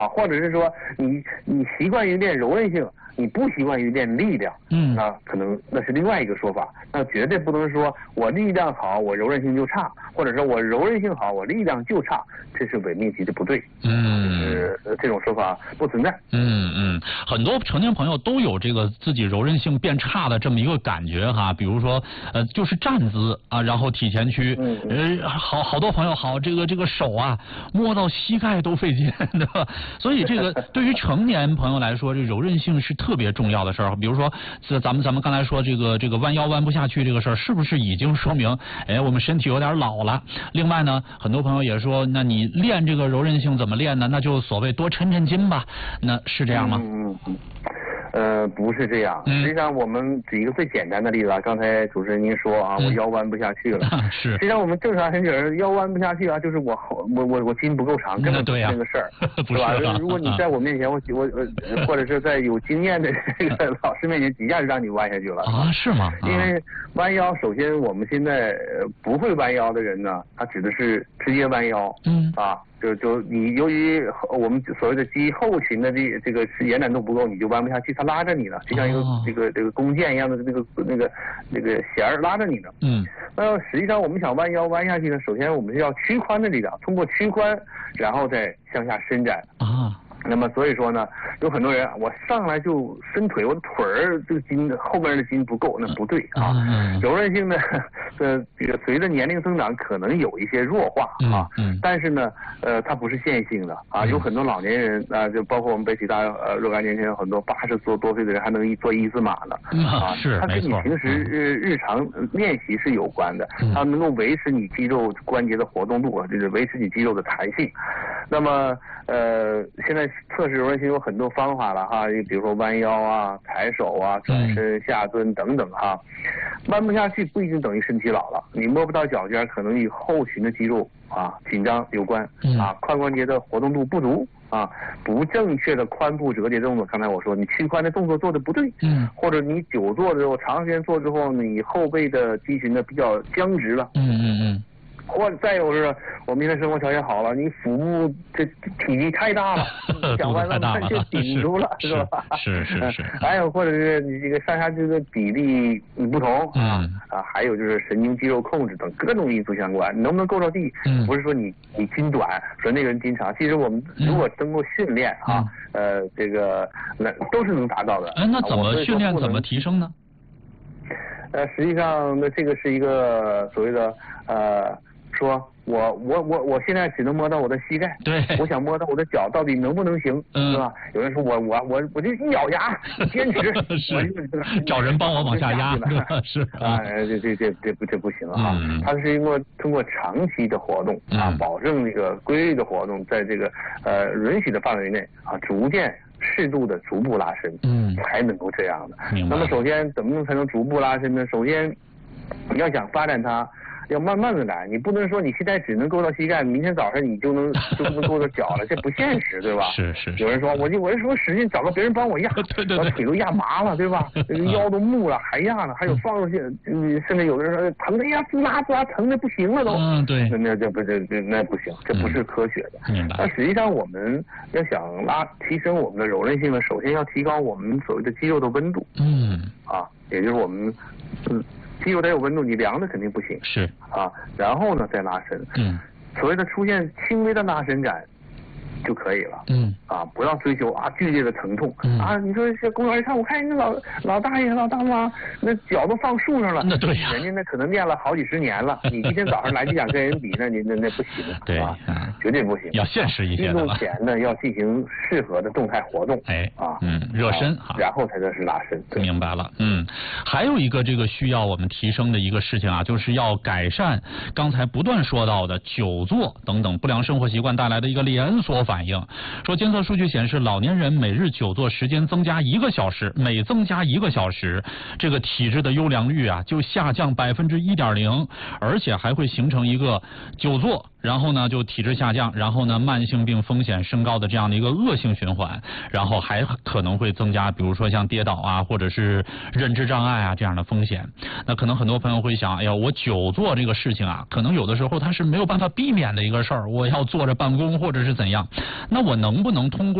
或者是说你习惯于练柔韧性，你不习惯于练力量，那可能那是另外一个说法。那绝对不能说我力量好，我柔韧性就差，或者说我柔韧性好，我力量就差，这是伪命题的不对。就是这种说法不存在。 很多成年朋友都有这个自己柔韧性变差的这么一个感觉哈，比如说就是站姿啊，然后体前屈，好多朋友这个手啊摸到膝盖都费劲，对吧？所以这个对于成年朋友来说，这柔韧性是特别重要的事儿。比如说咱们刚才说这个弯腰弯不下去这个事儿，是不是已经说明我们身体有点老了？另外呢，很多朋友也说，那你练这个柔韧性怎么练呢？那就所谓多抻筋吧，那是这样吗？ 不是这样。实际上，我们举一个最简单的例子啊，刚才主持人您说啊，我腰弯不下去了。 是。 实际上，我们正常人腰弯不下去啊，就是我筋不够长，根本不是那个事儿，是吧？如果你在我面前，我或者是在有经验的这个老师面前，几下就让你弯下去了啊？是吗？ 因为弯腰，首先我们现在不会弯腰的人呢，他指的是直接弯腰，就你由于我们所谓的肌后群的这个延展度不够，你就弯不下去，它拉着你了，就像一个这个弓箭一样的那个弦儿拉着你呢。那实际上我们想弯腰弯下去呢，首先我们是要屈髋的力量，通过屈髋，然后再向下伸展。那么所以说呢，有很多人我上来就伸腿，我的腿儿这个筋后边的筋不够，那不对啊。柔韧性呢，这个随着年龄增长可能有一些弱化啊，但是呢，它不是线性的啊。有很多老年人啊，就包括我们北体大若干年前有很多80多岁的人还能做1字马呢啊。 是， 它跟你平时日常练习是有关的，它能够维持你肌肉关节的活动度，就是维持你肌肉的弹性。那么现在测试柔韧性有很多方法了哈，比如说弯腰啊、抬手啊、转身、下蹲等等哈。弯不下去不一定等于身体老了，你摸不到脚尖，可能与后群的肌肉啊紧张有关啊，髋关节的活动度不足啊，不正确的髋部折叠动作，刚才我说你屈髋的动作做的不对，或者你久坐之后，长时间坐之后，你后背的肌群呢比较僵直了，或者再有是，我们现在生活条件好了，你腹部这体积太大了，想弯弯就顶住了，是吧？ 是。 还有或者是你这个上下肢的比例不同还有就是神经肌肉控制等各种因素相关，你能不能够着地？不是说你筋短，说那个人筋长，其实我们如果经过训练这个那都是能达到的。 那怎么训练？怎么提升呢？ 实际上呢，这个是一个所谓的说我现在只能摸到我的膝盖， 对， 我想摸到我的脚到底能不能行，是吧？有人说我就一咬牙坚持， 我找人帮我往下压，是啊，这不行啊，它是通过长期的活动保证这个规律的活动，在这个允许的范围内逐渐适度的逐步拉伸，才能够这样的。那么首先怎么才能逐步拉伸呢？首先你要想发展它，要慢慢的来，你不能说你现在只能够到膝盖，明天早上你就能够到脚了，这不现实，对吧？ 是。 有人说我是说使劲找个别人帮我压，把腿都压麻了，对吧？这个腰都木了还压呢，还有放出去，甚至有的人说疼的呀，不拉疼的不行了都。 对。 那不行，这不是科学的。 明白。 那实际上我们要想提升我们的柔韧性呢，首先要提高我们所谓的肌肉的温度。也就是我们肌肉得有温度，你凉的肯定不行。 是然后呢再拉伸。所谓的出现轻微的拉伸感就可以了。不要追求剧烈的疼痛。你说这公园一看，我看人家老大爷老大妈那脚都放树上了， 那对呀， 人家那可能练了好几十年了，你今天早上来就想跟人比，那不行， 对绝对不行。 要现实一些的。 运动前呢要进行适合的动态活动。热身然后才算是拉伸。 明白了。还有一个这个需要我们提升的一个事情就是要改善刚才不断说到的久坐等等不良生活习惯带来的一个连锁反应。说监测数据显示，老年人每日久坐时间增加1个小时，每增加1个小时，这个体质的优良率就下降1.0%，而且还会形成一个久坐，然后呢就体质下降，然后呢慢性病风险升高的这样的一个恶性循环，然后还可能会增加比如说像跌倒或者是认知障碍这样的风险。那可能很多朋友会想，哎呀，我久坐这个事情可能有的时候它是没有办法避免的一个事儿，我要坐着办公或者是怎样。 那我能不能通过